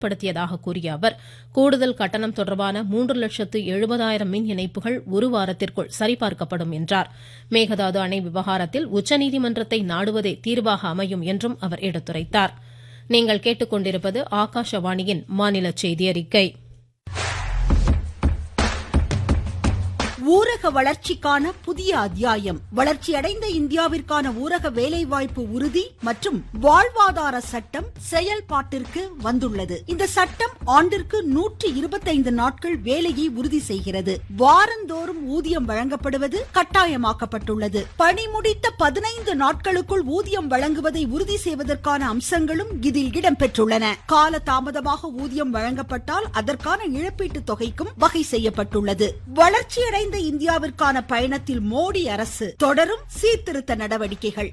படுத்தியதாக கூறிய அவர் கூடுதல் கட்டணம் தொடர்பான 3,70,000 மின் இணைப்புகள் ஒரு வாரத்திற்குள் சரிபார்க்கப்படும் என்றார். மேகதாது அணை விவகாரத்தில் உச்சநீதிமன்றத்தை நாடுவதே தீர்வாக அமையும் என்றும் அவர் எடுத்துரைத்தார். நீங்கள் கேட்டுக்கொண்டிருப்பது ஆகாஷவாணியின் மாநில செய்தி அறிக்கை. ஊரக வளர்ச்சிக்கான புதிய அத்தியாயம். வளர்ச்சியடைந்த இந்தியாவிற்கான ஊரக வேலைவாய்ப்பு உறுதி மற்றும் வாழ்வாதார சட்டம் செயல்பாட்டிற்கு வந்துள்ளது. இந்த சட்டம் ஆண்டிற்கு 125 நாட்கள் வேலையை உறுதி செய்கிறது. வாரந்தோறும் ஊதியம் வழங்கப்படுவது கட்டாயமாக்கப்பட்டுள்ளது. பணி முடித்த 15 நாட்களுக்குள் ஊதியம் வழங்குவதை உறுதி செய்வதற்கான அம்சங்களும் இதில் இடம்பெற்றுள்ளன. கால தாமதமாக ஊதியம் வழங்கப்பட்டால் அதற்கான இழப்பீட்டுத் தொகைக்கும் வகை செய்யப்பட்டுள்ளது. வளர்ச்சியடைந்த இந்தியாவிற்கான பயணத்தில் மோடி அரசு தொடரும் சீர்திருத்த நடவடிக்கைகள்.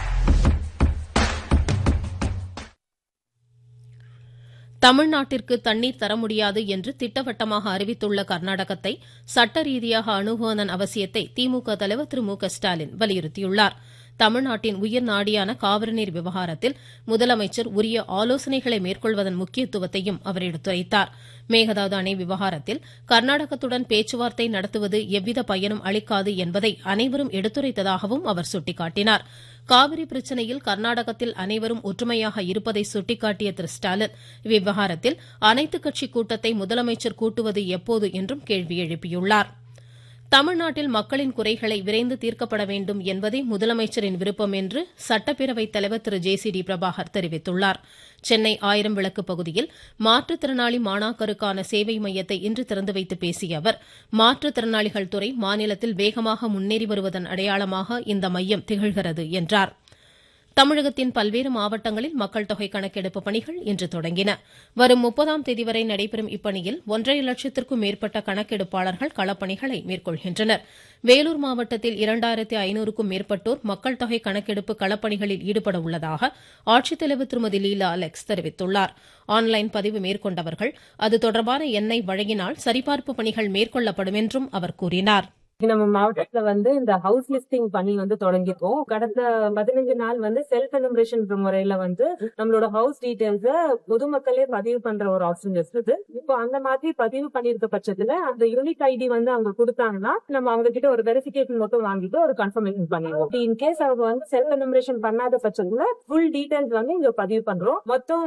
தமிழ்நாட்டிற்கு தண்ணீர் தர முடியாது என்று திட்டவட்டமாக அறிவித்துள்ள கர்நாடகத்தை சட்ட ரீதியாக அணுகுவதன் அவசியத்தை திமுக தலைவர் திரு மு க ஸ்டாலின் வலியுறுத்தியுள்ளார். தமிழ்நாட்டின் உயிர் நாடியான காவிரி நீர் விவகாரத்தில் முதலமைச்சர் உரிய ஆலோசனைகளை மேற்கொள்வதன் முக்கியத்துவத்தையும் அவர் எடுத்துரைத்தார். மேகதாது அணை விவகாரத்தில் கர்நாடகத்துடன் பேச்சுவார்த்தை நடத்துவது எவ்வித பயனும் அளிக்காது என்பதை அனைவரும் எடுத்துரைத்ததாகவும் அவர் சுட்டிக்காட்டினார். காவிரி பிரச்சனையில் கர்நாடகத்தில் அனைவரும் ஒற்றுமையாக இருப்பதை சுட்டிக்காட்டிய திரு ஸ்டாலின் இவ்விவகாரத்தில் அனைத்துக் கட்சி கூட்டத்தை முதலமைச்சர் கூட்டுவது எப்போது என்றும் கேள்வி எழுப்பியுள்ளார். தமிழ்நாட்டில் மக்களின் குறைகளை விரைந்து தீர்க்கப்பட வேண்டும் என்பதே முதலமைச்சரின் விருப்பம் என்று சட்டப்பேரவைத் தலைவர் திரு ஜே.சி.டி. பிரபாகர் தெரிவித்துள்ளார். சென்னை 1000 விளக்கு பகுதியில் மாற்றுத்திறனாளி மாணாக்கருக்கான சேவை மையத்தை இன்று திறந்து வைத்து பேசிய அவர் மாற்றுத்திறனாளிகள் துறை மாநிலத்தில் வேகமாக முன்னேறி வருவதன் அடையாளமாக இந்த மையம் திகழ்கிறது என்றார். தமிழகத்தின் பல்வேறு மாவட்டங்களில் மக்கள் தொகை கணக்கெடுப்பு பணிகள் இன்று தொடங்கின. வரும் 30ஆம் தேதி வரை நடைபெறும் இப்பணியில் 1,50,000 லட்சத்திற்கும் மேற்பட்ட கணக்கெடுப்பாளர்கள் களப்பணிகளை மேற்கொள்கின்றனர். வேலூர் மாவட்டத்தில் 2,500க்கும் மேற்பட்டோர் மக்கள் தொகை கணக்கெடுப்பு களப்பணிகளில் ஈடுபட உள்ளதாக ஆட்சித்தலைவர் திருமதி லீலா அலெக்ஸ் தெரிவித்துள்ளார். ஆன்லைன் பதிவு மேற்கொண்டவர்கள் அது தொடர்பான எண்ணை வழங்கினால் சரிபார்ப்பு பணிகள் மேற்கொள்ளப்படும் என்றும் அவர் கூறினார். நம்ம மாவட்டத்துல இந்த ஹவுஸ் லிஸ்டிங் பணி தொடங்கிருக்கோம். கடந்த 15 நாள் செல்ஃப் எனுமரேஷன் முறையில நம்மளோட ஹவுஸ் டீடைல்ஸ் பொதுமக்களே பதிவு பண்ற ஒரு ஆப்ஷன் இருக்குது. இப்போ அந்த மாதிரி பதிவு பண்ணிருக்க பட்சத்துல அந்த யூனிக் ஐடி அவங்க கொடுத்தாங்கன்னா நம்ம அவங்க கிட்ட ஒரு வெரிஃபிகேஷன் மட்டும் வாங்கிட்டு ஒரு கன்ஃபர்மேஷன் பண்ணிடுவோம். இன்கேஸ் அவங்க செல்ஃப் எனுமரேஷன் பண்ணாத பட்சத்துல ஃபுல் டீடைல்ஸ் இங்க பதிவு பண்றோம். மொத்தம்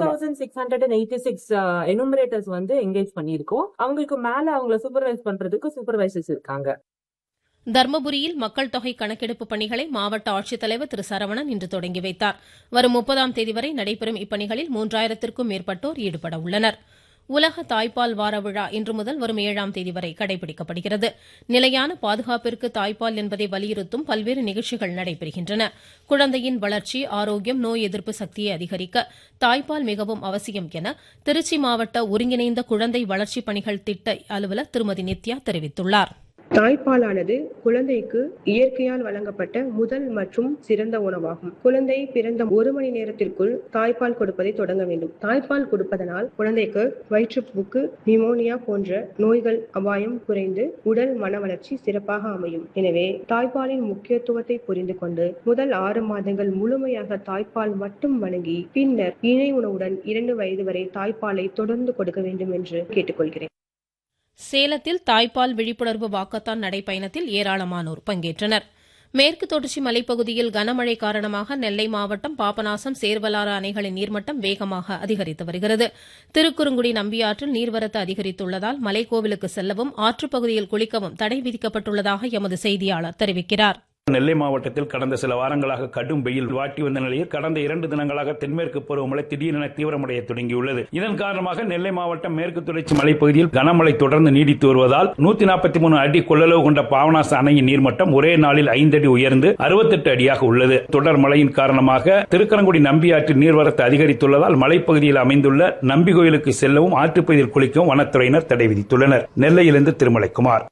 2686 எனுமரேட்டர்ஸ் என்கேஜ் பண்ணிருக்கோம். அவங்களுக்கு மேல அவங்கள சூப்பர்வைஸ் பண்றதுக்கு சூப்பர்வைசர்ஸ் இருக்காங்க. தர்மபுரியில் மக்கள் தொகை கணக்கெடுப்பு பணிகளை மாவட்ட ஆட்சித்தலைவர் திரு சரவணன் இன்று தொடங்கி வைத்தார். வரும் 30ஆம் தேதி வரை நடைபெறும் இப்பணிகளில் 3000த்திற்கும் மேற்பட்டோர் ஈடுபட உள்ளனர். உலக தாய்ப்பால் வார விழா இன்று முதல் வரும் 7ஆம் தேதி வரை கடைபிடிக்கப்படுகிறது. நிலையான பாதுகாப்பிற்கு தாய்ப்பால் என்பதை வலியுறுத்தும் பல்வேறு நிகழ்ச்சிகள் நடைபெறுகின்றன. குழந்தையின் வளர்ச்சி, ஆரோக்கியம், நோய் எதிர்ப்பு சக்தியை அதிகரிக்க தாய்ப்பால் மிகவும் அவசியம் என திருச்சி மாவட்ட ஒருங்கிணைந்த குழந்தை வளர்ச்சி பணிகள் திட்ட அலுவலர் திருமதி நித்யா தெரிவித்துள்ளார். தாய்ப்பாலானது குழந்தைக்கு இயற்கையால் வழங்கப்பட்ட முதல் மற்றும் சிறந்த உணவாகும். குழந்தை பிறந்த 1 மணி நேரத்திற்குள் தாய்ப்பால் கொடுப்பதை தொடங்க வேண்டும். தாய்ப்பால் கொடுப்பதனால் குழந்தைக்கு வயிற்றுப்போக்கு, நிமோனியா போன்ற நோய்கள் அபாயம் குறைந்து உடல் மன வளர்ச்சி சிறப்பாக அமையும். எனவே தாய்ப்பாலின் முக்கியத்துவத்தை புரிந்து கொண்டு முதல் 6 மாதங்கள் முழுமையாக தாய்ப்பால் மட்டும் வழங்கி பின்னர் இணை உணவுடன் 2 வயது வரை தாய்ப்பாலை தொடர்ந்து கொடுக்க வேண்டும் என்று கேட்டுக்கொள்கிறேன். சேலத்தில் தாய்ப்பால் விழிப்புணர்வு வாக்கத்தான் நடைப்பயணத்தில் ஏராளமானோர் பங்கேற்றனர். மேற்கு தொடர்ச்சி மலைப்பகுதியில் கனமழை காரணமாக நெல்லை மாவட்டம் பாபநாசம், சேர்வலாறு அணைகளின் நீர்மட்டம் வேகமாக அதிகரித்து வருகிறது. திருக்குறுங்குடி நம்பியாற்றில் நீர்வரத்து அதிகரித்துள்ளதால் மலைக்கோவிலுக்கு செல்லவும் ஆற்றுப்பகுதியில் குளிக்கவும் தடை விதிக்கப்பட்டுள்ளதாக எமது செய்தியாளர் தெரிவிக்கிறார். நெல்லை மாவட்டத்தில் கடந்த சில வாரங்களாக கடும் வெயில் வாட்டி வந்த நிலையில் கடந்த 2 தினங்களாக தென்மேற்கு பருவமழை திடீரென தீவிரமடைய தொடங்கியுள்ளது. இதன் காரணமாக நெல்லை மாவட்டம் மேற்கு தொடர்ச்சி மலைப்பகுதியில் கனமழை தொடர்ந்து நீடித்து வருவதால் 143 அடி கொள்ளளவு கொண்ட பாபநாச அணையின் நீர்மட்டம் ஒரே நாளில் 5 அடி உயர்ந்து 68 அடியாக உள்ளது. தொடர் மழையின் காரணமாக திருக்கரங்குடி நம்பியாற்றில் நீர்வரத்து அதிகரித்துள்ளதால் மலைப்பகுதியில் அமைந்துள்ள நம்பி கோயிலுக்கு செல்லவும் ஆற்றுப்பகுதியில் குளிக்கவும் வனத்துறையினர் தடை விதித்துள்ளனர். நெல்லையிலிருந்து திருமலைக்குமார்.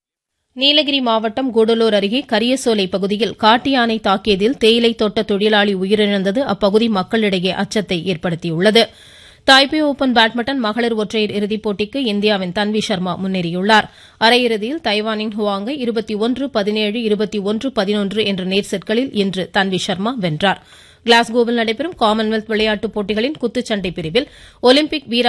நீலகிரி மாவட்டம் கூடலூர் அருகே கரியசோலை பகுதியில் காட்டு யானை தாக்கியதில் தேயிலை தோட்ட தொழிலாளி உயிரிழந்தது அப்பகுதி மக்களிடையே அச்சத்தை ஏற்படுத்தியுள்ளது. தாய்பே ஓபன் பேட்மிண்டன் மகளிர் ஒற்றையர் இறுதிப் போட்டிக்கு இந்தியாவின் தன்வி சர்மா முன்னேறியுள்ளார். அரையிறுதியில் தைவானின் ஹுவாங்கை 21-17, 21-11 என்ற நேர் செட்களில் இன்று தன்வி சர்மா வென்றார். கிளாஸ்கோவில் நடைபெறும் காமன்வெல்த் விளையாட்டுப் போட்டிகளின் குத்துச்சண்டை பிரிவில் ஒலிம்பிக்